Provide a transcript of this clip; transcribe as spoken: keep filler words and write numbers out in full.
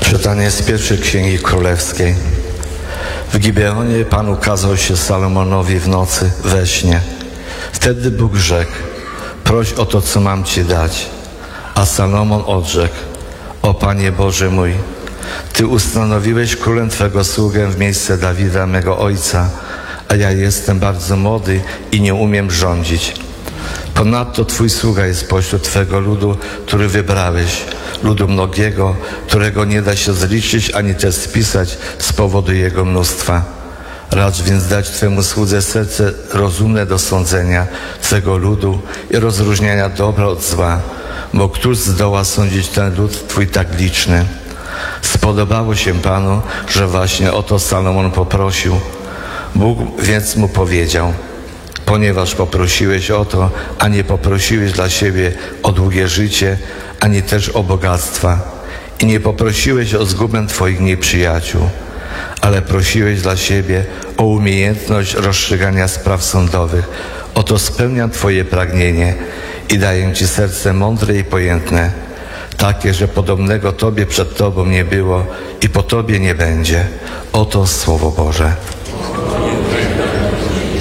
Czytanie z pierwszej Księgi Królewskiej. W Gibeonie Pan ukazał się Salomonowi w nocy we śnie. Wtedy Bóg rzekł: proś o to, co mam Ci dać. A Salomon odrzekł: o Panie Boże mój, Ty ustanowiłeś królem Twego sługę w miejsce Dawida, mego ojca, a ja jestem bardzo młody i nie umiem rządzić. Ponadto Twój sługa jest pośród Twego ludu, który wybrałeś, ludu mnogiego, którego nie da się zliczyć ani też spisać z powodu jego mnóstwa. Racz więc dać Twemu słudze serce rozumne do sądzenia Twego ludu i rozróżniania dobra od zła, bo któż zdoła sądzić ten lud Twój tak liczny? Spodobało się Panu, że właśnie o to Salomon poprosił. Bóg więc mu powiedział: ponieważ poprosiłeś o to, a nie poprosiłeś dla siebie o długie życie, ani też o bogactwa, i nie poprosiłeś o zgubę Twoich nieprzyjaciół, ale prosiłeś dla siebie o umiejętność rozstrzygania spraw sądowych. Oto spełniam Twoje pragnienie i daję Ci serce mądre i pojętne, takie, że podobnego Tobie przed Tobą nie było i po Tobie nie będzie. Oto Słowo Boże.